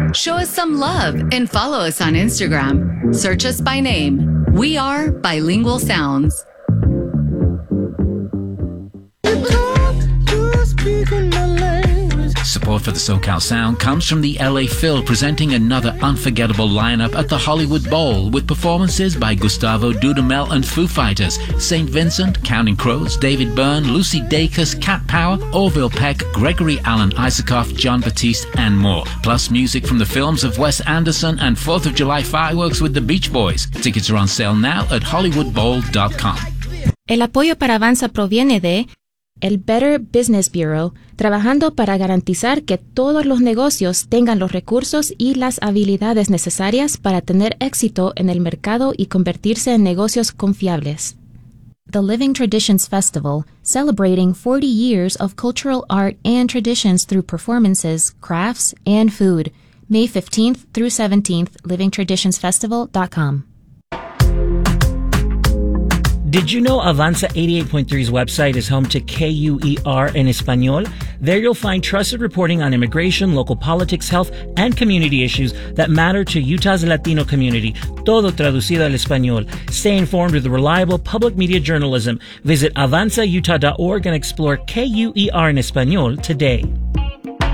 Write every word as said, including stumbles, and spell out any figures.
Show us some love and follow us on Instagram. Search us by name. We are Bilingual Sounds. Support for the SoCal Sound comes from the L A Phil, presenting another unforgettable lineup at the Hollywood Bowl with performances by Gustavo Dudamel and Foo Fighters, Saint Vincent, Counting Crows, David Byrne, Lucy Dacus, Cat Power, Orville Peck, Gregory Alan Isaacoff, John Batiste, and more. Plus music from the films of Wes Anderson and fourth of July fireworks with the Beach Boys. Tickets are on sale now at hollywood bowl dot com. El apoyo para Avanza proviene de el Better Business Bureau, trabajando para garantizar que todos los negocios tengan los recursos y las habilidades necesarias para tener éxito en el mercado y convertirse en negocios confiables. The Living Traditions Festival, celebrating forty years of cultural art and traditions through performances, crafts, and food. May fifteenth through seventeenth, living traditions festival dot com. Did you know Avanza eighty-eight point three's website is home to K U E R en Español? There you'll find trusted reporting on immigration, local politics, health, and community issues that matter to Utah's Latino community. Todo traducido al español. Stay informed with reliable public media journalism. Visit avanza utah dot org and explore K U E R en Español today.